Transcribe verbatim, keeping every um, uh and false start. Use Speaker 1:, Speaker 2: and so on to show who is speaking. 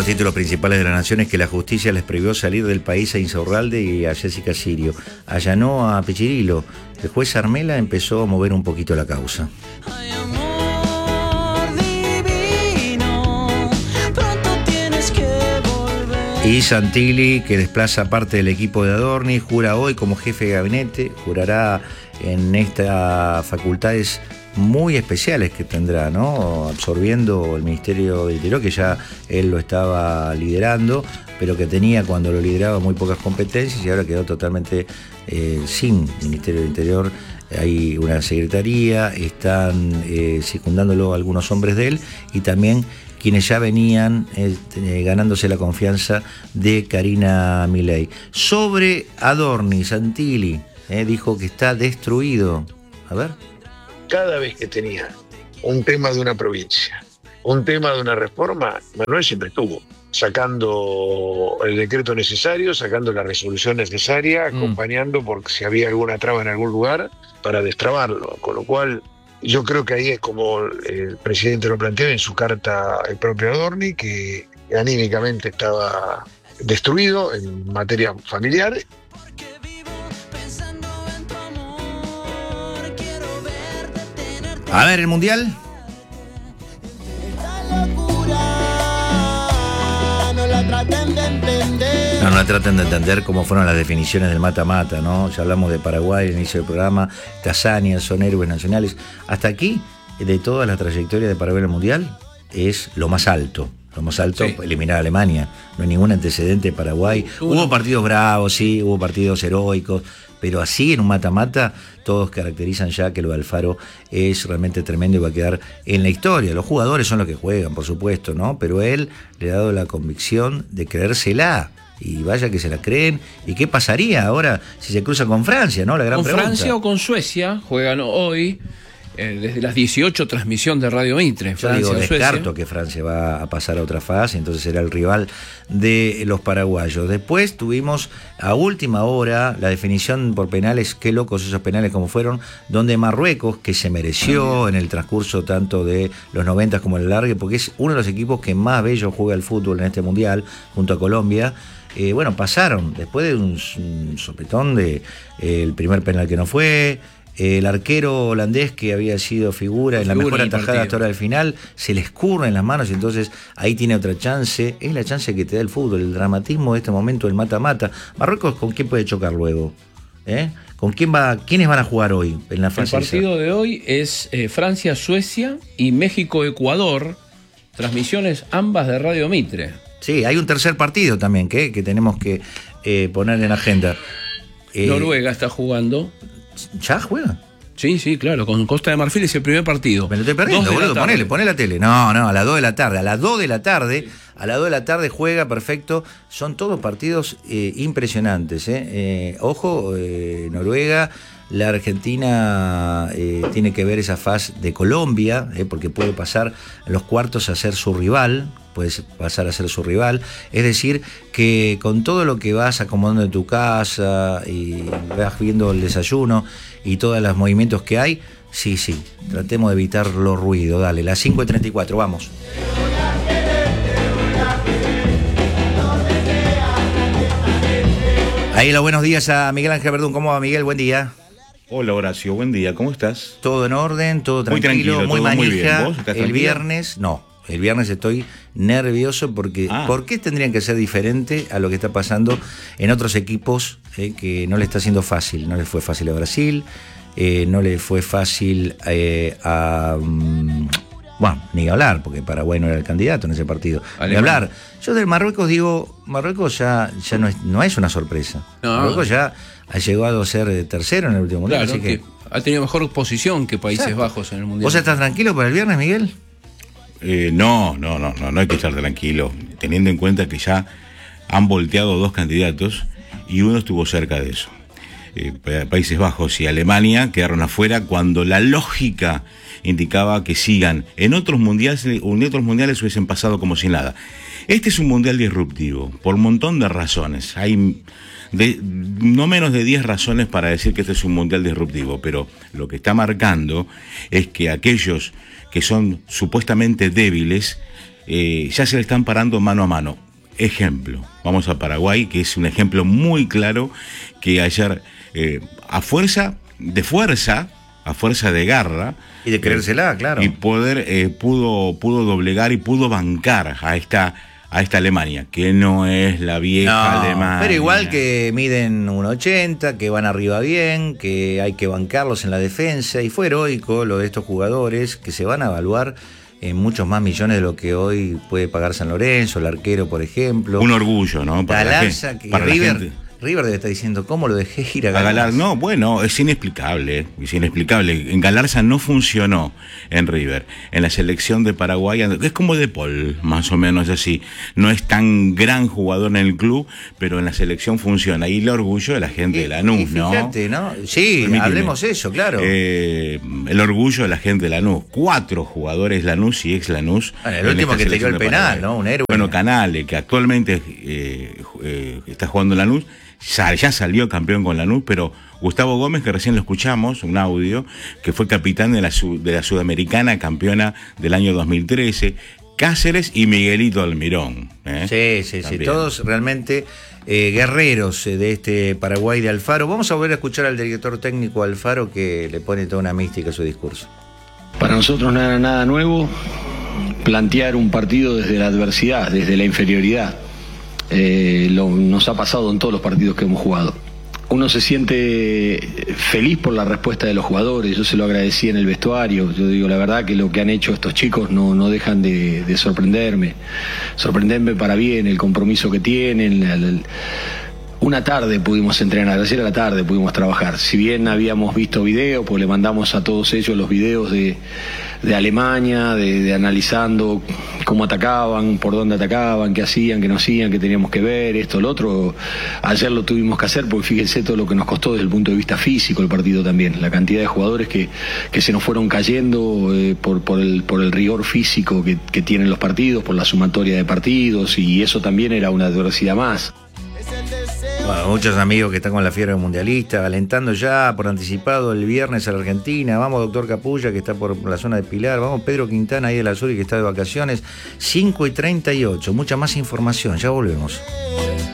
Speaker 1: los títulos principales de la Nación es que la justicia les prohibió salir del país a Insaurralde y a Jessica Sirio. Allanó a Pichirilo. El juez Armela empezó a mover un poquito la causa.
Speaker 2: Ay, amor divino, pronto tienes que volver.
Speaker 1: Y Santilli, que desplaza parte del equipo de Adorni, jura hoy como jefe de gabinete, jurará en estas facultades muy especiales que tendrá, ¿no? Absorbiendo el Ministerio del Interior, que ya él lo estaba liderando, pero que tenía cuando lo lideraba muy pocas competencias y ahora quedó totalmente eh, sin Ministerio del Interior. Hay una secretaría, están eh, secundándolo algunos hombres de él y también quienes ya venían eh, eh, ganándose la confianza de Karina Milei. Sobre Adorni, Santilli eh, dijo que está destruido. A ver.
Speaker 3: Cada vez que tenía un tema de una provincia, un tema de una reforma, Manuel siempre estuvo sacando el decreto necesario, sacando la resolución necesaria,
Speaker 4: Mm.
Speaker 3: acompañando por si había alguna traba en algún lugar para destrabarlo. Con lo cual, yo creo que ahí es como el presidente lo planteó en su carta al propio Adorni, que anímicamente estaba destruido en materia familiar.
Speaker 1: A ver, el Mundial. No, no traten de entender cómo fueron las definiciones del mata-mata, ¿no? Ya hablamos de Paraguay al inicio del programa, Tazzania, son héroes nacionales. Hasta aquí, de toda la trayectoria de Paraguay en el Mundial, es lo más alto. Lo más alto,
Speaker 4: Sí.
Speaker 1: eliminar a Alemania. No hay ningún antecedente de Paraguay.
Speaker 4: Uno.
Speaker 1: Hubo partidos bravos, sí, hubo partidos heroicos, pero así en un mata-mata todos caracterizan ya que lo de Alfaro es realmente tremendo y va a quedar en la historia. Los jugadores son los que juegan, por supuesto, ¿no? Pero él le ha dado la convicción de creérsela. Y vaya que se la creen. ¿Y qué pasaría ahora si se cruza con Francia, no? La gran
Speaker 4: Con
Speaker 1: pregunta.
Speaker 4: Francia o con Suecia juegan hoy eh, desde las dieciocho, transmisión de Radio Mitre.
Speaker 1: Yo
Speaker 4: Francia
Speaker 1: digo,
Speaker 4: o Suecia.
Speaker 1: descarto que Francia va a pasar a otra fase, entonces será el rival de los paraguayos. Después tuvimos a última hora la definición por penales, qué locos esos penales como fueron, donde Marruecos, que se mereció en el transcurso tanto de los noventa como el largue, porque es uno de los equipos que más bello juega el fútbol en este mundial, junto a Colombia. Eh, bueno, pasaron después de un, un sopetón de eh, el primer penal que no fue. El arquero holandés que había sido figura en la
Speaker 4: Figura
Speaker 1: mejor
Speaker 4: en el
Speaker 1: atajada
Speaker 4: partido.
Speaker 1: hasta ahora del final, se le escurre en las manos y entonces ahí tiene otra chance. Es la chance que te da el fútbol, el dramatismo de este momento, el mata-mata. Marruecos, ¿con quién puede chocar luego? ¿Eh? ¿Con quién va, quiénes van a jugar hoy en la
Speaker 4: El
Speaker 1: fase?
Speaker 4: partido de hoy es eh, Francia-Suecia y México-Ecuador. Transmisiones ambas de Radio Mitre.
Speaker 1: Sí, hay un tercer partido también que, que tenemos que eh, poner en agenda. Eh,
Speaker 4: Noruega está jugando.
Speaker 1: ¿Ya juega?
Speaker 4: Sí, sí, claro, con Costa de Marfil es el primer partido.
Speaker 1: Me lo estoy perdiendo,
Speaker 4: Dos de la
Speaker 1: boludo,
Speaker 4: tarde.
Speaker 1: ponele, poné la tele. No, no, a las dos de la tarde. A las dos de la tarde, a las dos de la tarde juega, perfecto. Son todos partidos eh, impresionantes. ¿eh? Eh, ojo, eh, Noruega, la Argentina eh, tiene que ver esa fase de Colombia, eh, porque puede pasar en los cuartos a ser su rival, puede pasar a ser su rival. Es decir, que con todo lo que vas acomodando en tu casa y vas viendo el desayuno y todos los movimientos que hay, sí, sí, tratemos de evitar los ruidos. Dale, las cinco y treinta y cuatro, vamos. Ahí los buenos días a Miguel Ángel Verdún. ¿Cómo va, Miguel? Buen día.
Speaker 5: Hola Horacio, buen día, ¿cómo estás?
Speaker 1: Todo en orden, todo
Speaker 5: Muy
Speaker 1: tranquilo,
Speaker 5: tranquilo,
Speaker 1: muy
Speaker 5: todo muy
Speaker 1: manija.
Speaker 5: bien. ¿Vos estás
Speaker 1: El
Speaker 5: tranquilo?
Speaker 1: viernes, no. El viernes estoy nervioso porque
Speaker 5: Ah.
Speaker 1: ¿por qué tendrían que ser diferente a lo que está pasando en otros equipos eh, que no le está siendo fácil? No le fue fácil a Brasil, eh, no le fue fácil eh, a... um, bueno, ni hablar, porque Paraguay no era el candidato en ese partido. Ni
Speaker 4: Alemania.
Speaker 1: hablar. Yo del Marruecos digo, Marruecos ya, ya no, es, no es una sorpresa.
Speaker 4: No.
Speaker 1: Marruecos ya ha llegado a ser tercero en el último mundial,
Speaker 4: Claro,
Speaker 1: así que...
Speaker 4: que ha tenido mejor posición que Países
Speaker 1: Exacto.
Speaker 4: Bajos en el Mundial.
Speaker 1: ¿Vos estás tranquilo para el viernes, Miguel?
Speaker 5: Eh, no, no, no, no, no hay que estar tranquilo, teniendo en cuenta que ya han volteado dos candidatos y uno estuvo cerca de eso. Eh, Países Bajos y Alemania quedaron afuera cuando la lógica indicaba que sigan. En otros mundiales, en otros mundiales hubiesen pasado como si nada. Este es un mundial disruptivo, por un montón de razones. Hay de, no menos de diez razones para decir que este es un mundial disruptivo, pero lo que está marcando es que aquellos que son supuestamente débiles eh, ya se le están parando mano a mano. Ejemplo, vamos a Paraguay, que es un ejemplo muy claro que ayer, eh, a fuerza, de fuerza, a fuerza de garra,
Speaker 1: y de creérsela, eh, claro,
Speaker 5: y poder, eh, pudo, pudo doblegar y pudo bancar a esta, a esta Alemania, que no es la vieja
Speaker 1: no,
Speaker 5: Alemania.
Speaker 1: Pero igual que miden uno ochenta, que van arriba bien, que hay que bancarlos en la defensa, y fue heroico lo de estos jugadores que se van a evaluar en muchos más millones de lo que hoy puede pagar San Lorenzo, el arquero, por ejemplo.
Speaker 5: Un orgullo, ¿no?
Speaker 1: Para Galarza, la, que para River, la River debe estar diciendo, ¿cómo lo dejé ir a Galarza? A Galarza,
Speaker 5: no, bueno, es inexplicable, es inexplicable. En Galarza no funcionó en River. En la selección de Paraguay, es como De Paul, más o menos así. No es tan gran jugador en el club, pero en la selección funciona. Y el orgullo de la gente
Speaker 1: y,
Speaker 5: de Lanús,
Speaker 1: y fíjate, ¿no? ¿no? Sí, Permíteme. hablemos eso, claro.
Speaker 5: Eh, el orgullo de la gente de Lanús. Cuatro jugadores Lanús y ex Lanús.
Speaker 1: Bueno, el último que te dio el penal, ¿no? Un héroe.
Speaker 5: Bueno, Canale, que actualmente eh, eh, está jugando en Lanús. Ya salió campeón con Lanús, pero Gustavo Gómez, que recién lo escuchamos, un audio, que fue capitán de la, de la Sudamericana, campeona del año dos mil trece, Cáceres y Miguelito Almirón. ¿eh?
Speaker 1: Sí, sí, También. sí, todos realmente eh, guerreros eh, de este Paraguay de Alfaro. Vamos a volver a escuchar al director técnico Alfaro, que le pone toda una mística a su discurso.
Speaker 6: Para nosotros no era nada nuevo plantear un partido desde la adversidad, desde la inferioridad. Eh, lo, nos ha pasado en todos los partidos que hemos jugado. Uno se siente feliz por la respuesta de los jugadores, yo se lo agradecí en el vestuario. Yo digo, la verdad que lo que han hecho estos chicos no, no dejan de, de sorprenderme, sorprenderme para bien, el compromiso que tienen. El, el, una tarde pudimos entrenar, ayer a la tarde pudimos trabajar. Si bien habíamos visto videos, pues le mandamos a todos ellos los videos de, de Alemania, de, de analizando cómo atacaban, por dónde atacaban, qué hacían, qué no hacían, qué teníamos que ver, esto, lo otro. Ayer lo tuvimos que hacer porque fíjense todo lo que nos costó desde el punto de vista físico el partido también. La cantidad de jugadores que, que se nos fueron cayendo eh, por, por, el, por el rigor físico que, que tienen los partidos, por la sumatoria de partidos, y eso también era una adversidad más.
Speaker 1: Bueno, muchos amigos que están con la fiebre mundialista, alentando ya por anticipado el viernes a la Argentina. Vamos, doctor Capulla, que está por la zona de Pilar. Vamos, Pedro Quintana, ahí de la Sur, y que está de vacaciones. cinco y treinta y ocho. Mucha más información, ya volvemos.